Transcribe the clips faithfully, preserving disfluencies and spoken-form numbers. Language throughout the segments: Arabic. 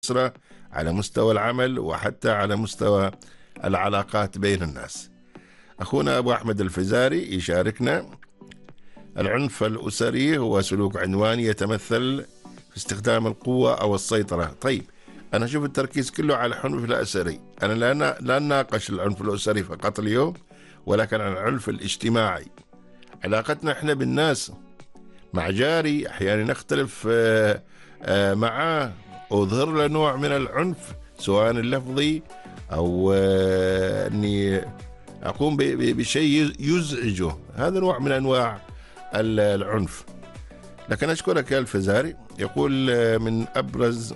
الأسرة، على مستوى العمل، وحتى على مستوى العلاقات بين الناس. أخونا أبو أحمد الفزاري يشاركنا: العنف الأسري هو سلوك عنواني يتمثل في استخدام القوة أو السيطرة. طيب، أنا أشوف التركيز كله على العنف الأسري. أنا لا لا نناقش العنف الأسري فقط اليوم، ولكن عن العنف الاجتماعي. علاقتنا إحنا بالناس، مع جاري أحيانا نختلف معاه أظهر له نوع من العنف، سواء اللفظي أو أني أقوم بشيء يزعجه. هذا نوع من أنواع العنف. لكن أشكرك يا الفزاري. يقول من أبرز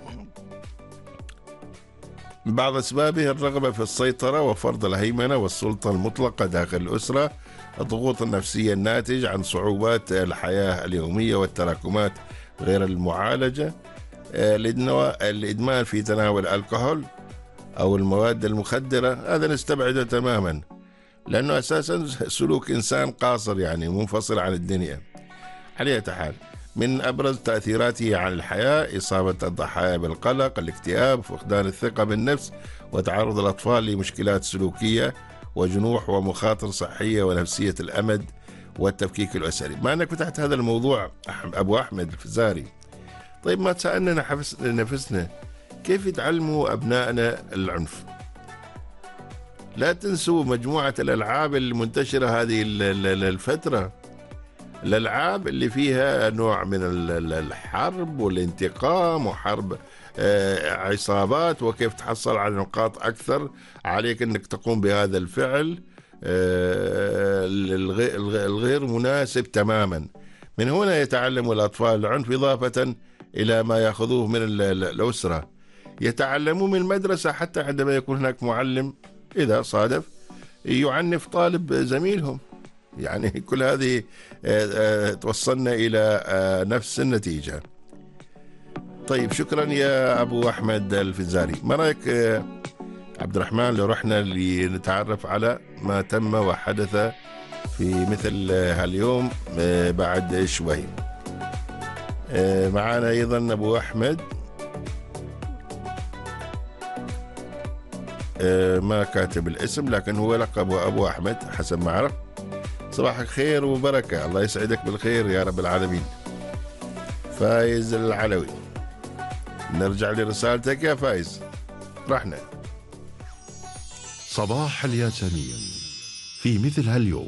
بعض أسبابه الرغبة في السيطرة وفرض الهيمنة والسلطة المطلقة داخل الأسرة، الضغوط النفسية الناتج عن صعوبات الحياة اليومية والتراكمات غير المعالجة، الإدمان في تناول الكحول أو المواد المخدرة. هذا نستبعده تماما، لأنه أساسا سلوك إنسان قاصر، يعني منفصل عن الدنيا. على أي حال، من أبرز تأثيراته على الحياة إصابة الضحايا بالقلق، الاكتئاب، فقدان الثقة بالنفس، وتعرض الأطفال لمشكلات سلوكية وجنوح ومخاطر صحية ونفسية الأمد والتفكيك الأسري. ما أنك فتحت هذا الموضوع أبو أحمد الفزاري، طيب ما تسألنا نفسنا كيف يتعلموا أبنائنا العنف؟ لا تنسوا مجموعة الألعاب المنتشرة هذه الفترة، الألعاب اللي فيها نوع من الحرب والانتقام وحرب عصابات، وكيف تحصل على نقاط أكثر، عليك أنك تقوم بهذا الفعل الغير مناسب تماما. من هنا يتعلم الأطفال العنف، إضافة إلى ما يأخذوه من الأسرة. يتعلمون من المدرسة، حتى عندما يكون هناك معلم إذا صادف يعنف طالب زميلهم. يعني كل هذه توصلنا إلى نفس النتيجة. طيب، شكرا يا أبو أحمد الفزاري. ما رأيك عبد الرحمن لو رحنا لنتعرف على ما تم وحدث في مثل هاليوم بعد شوي؟ معنا أيضا أبو أحمد، ما كاتب الاسم لكن هو لقبه أبو أحمد حسب ما عرف. صباحك خير وبركة، الله يسعدك بالخير يا رب العالمين. فايز العلوي، نرجع لرسالتك يا فايز. رحنا. صباح الياسمين في مثل هاليوم.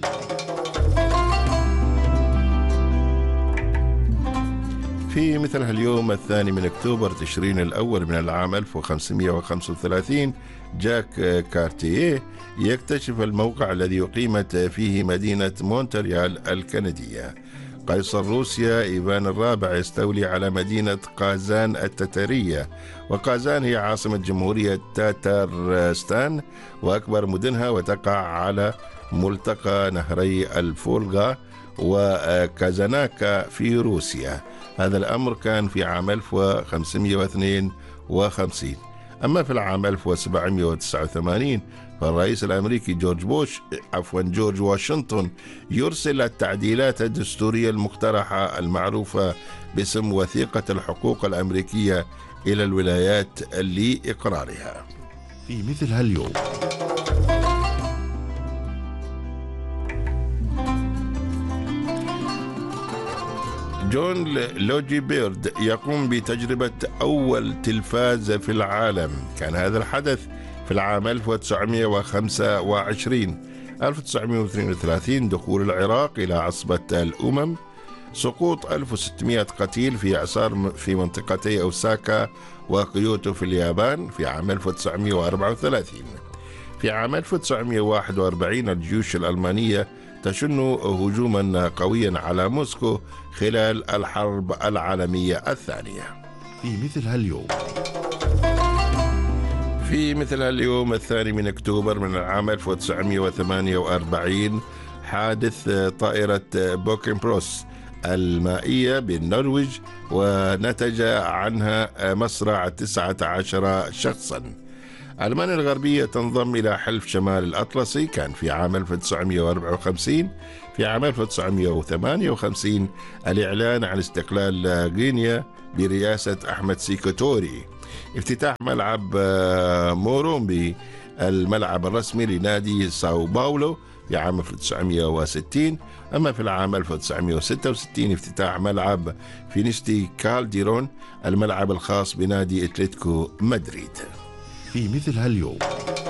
في مثل هاليوم الثاني من أكتوبر تشرين الأول من العام ألف وخمسمائة وخمسة وثلاثين، جاك كارتيه يكتشف الموقع الذي أقيمت فيه مدينة مونتريال الكندية. قيصر روسيا إيفان الرابع يستولي على مدينة قازان التتارية، وقازان هي عاصمة جمهورية تاتارستان وأكبر مدنها، وتقع على ملتقى نهري الفولغا وكازاناكا في روسيا. هذا الأمر كان في عام ألف وخمسمائة واثنين وخمسين. أما في العام ألف وسبعمائة وتسعة وثمانين فالرئيس الأمريكي جورج بوش عفوا جورج واشنطن يرسل التعديلات الدستورية المقترحة المعروفة باسم وثيقة الحقوق الأمريكية إلى الولايات لإقرارها. في مثل هاليوم جون لوجي بيرد يقوم بتجربة أول تلفاز في العالم. كان هذا الحدث في العام ألف وتسعمائة وخمسة وعشرين. ألف وتسعمائة واثنين وثلاثين دخول العراق إلى عصبة الأمم. سقوط ألف وستمائة قتيل في إعصار في منطقتي أوساكا وكيوتو في اليابان في عام ألف وتسعمائة وأربعة وثلاثين. في عام ألف وتسعمائة وواحد وأربعين الجيوش الألمانية تشن هجوما قويا على موسكو خلال الحرب العالمية الثانية. في مثل هاليوم في مثل هاليوم الثاني من أكتوبر من العام ألف وتسعمائة وثمانية وأربعين حادث طائرة بوكن بروس المائية بالنرويج، ونتج عنها مصرع تسعة عشر شخصا. ألمانيا الغربية تنضم إلى حلف شمال الأطلسي، كان في عام ألف وتسعمائة وأربعة وخمسين. في عام ألف وتسعمائة وثمانية وخمسين الإعلان عن استقلال غينيا برئاسة أحمد سيكو توري. افتتاح ملعب مورومبي الملعب الرسمي لنادي ساو باولو في عام ألف وتسعمائة وستين. أما في العام ألف وتسعمائة وستة وستين افتتاح ملعب فينيستي كالديرون الملعب الخاص بنادي أتلتيكو مدريد. في مثل هاليوم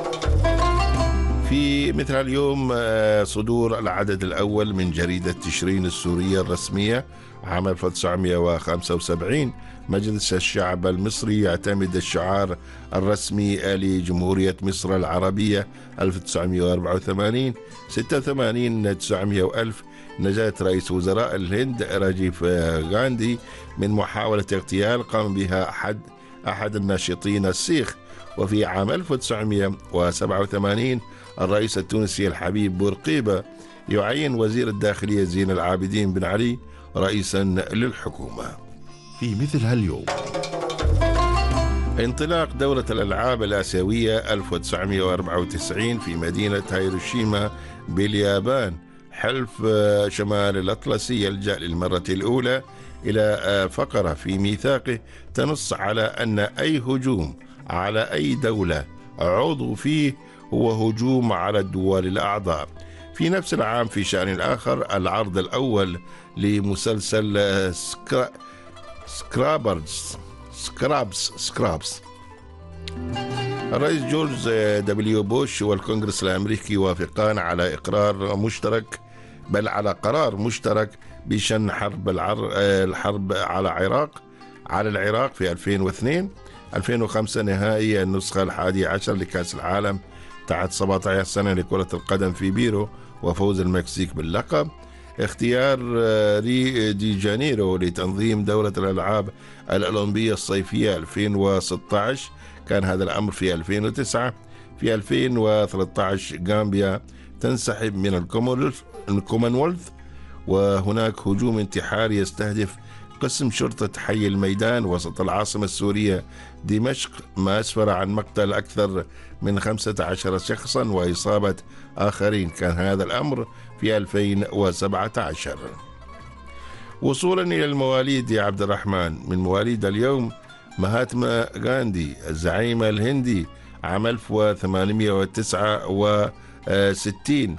في مثل اليوم صدور العدد الأول من جريدة تشرين السورية الرسمية عام ألف وتسعمائة وخمسة وسبعين. مجلس الشعب المصري يعتمد الشعار الرسمي لجمهورية مصر العربية ألف وتسعمائة وأربعة وثمانين. ستة وثمانين تسعمائة وألف نجاة رئيس وزراء الهند راجيف غاندي من محاولة اغتيال قام بها أحد أحد الناشطين السيخ. وفي عام ألف وتسعمائة وسبعة وثمانين الرئيس التونسي الحبيب بورقيبة يعين وزير الداخلية زين العابدين بن علي رئيسا للحكومة. في مثل هاليوم انطلاق دورة الألعاب الآسيوية ألف وتسعمائة وأربعة وتسعين في مدينة هيروشيما باليابان. حلف شمال الأطلسي يلجأ للمرة الأولى إلى فقرة في ميثاقه تنص على أن أي هجوم على أي دولة عضو فيه هو هجوم على الدول الأعضاء. في نفس العام في شأن آخر العرض الأول لمسلسل سكرا... سكرابرز سكرابس سكرابس الرئيس جورج دبليو بوش والكونغرس الأمريكي يوافقان على إقرار مشترك بل على قرار مشترك بشن حرب العر... الحرب على العراق على العراق في ألفين واثنين. ألفين وخمسة نهائي النسخة الحادي عشر لكأس العالم تحت سبعة عشر سنة لكرة القدم في بيرو وفوز المكسيك باللقب. اختيار ري دي جانيرو لتنظيم دورة الألعاب الأولمبية الصيفية ألفين وستة عشر كان هذا الأمر في ألفين وتسعة. في ألفين وثلاثة عشر غامبيا تنسحب من الكومنولث وهناك هجوم انتحاري يستهدف قسم شرطة حي الميدان وسط العاصمة السورية دمشق ما أسفر عن مقتل أكثر من خمسة عشر شخصا وإصابة آخرين كان هذا الأمر في ألفين وسبعة عشر. وصولا إلى المواليد يا عبد الرحمن من مواليد اليوم مهاتما غاندي الزعيم الهندي عام ألف وثمانمائة وتسعة وستين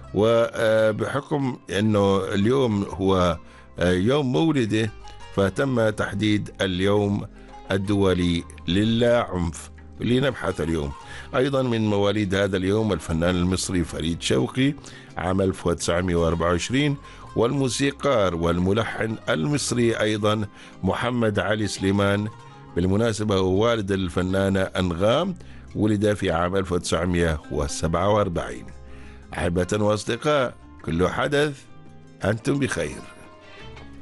وبحكم أنه اليوم هو يوم مولده فتم تحديد اليوم الدولي للا عنف لنبحث اليوم. أيضا من مواليد هذا اليوم الفنان المصري فريد شوقي عام ألف وتسعمائة وأربعة وعشرين والموسيقار والملحن المصري أيضا محمد علي سليمان بالمناسبة هو والد الفنانة أنغام ولد في عام ألف وتسعمائة وسبعة وأربعين. أحبة وأصدقاء كل حدث أنتم بخير.